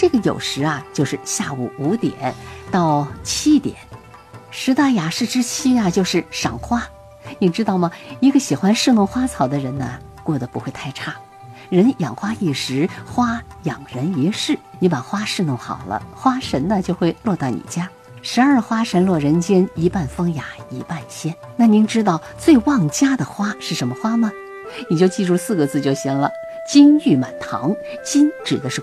这个酉时啊，就是下午5点到7点。10大雅士之期啊，就是赏花。你知道吗？一个喜欢侍弄花草的人呢，过得不会太差。人养花一时，花养人一世。你把花侍弄好了，花神呢就会落到你家。12花神落人间，一半风雅，一半仙。那您知道最旺家的花是什么花吗？你就记住4个字就行了：金玉满堂。金指的是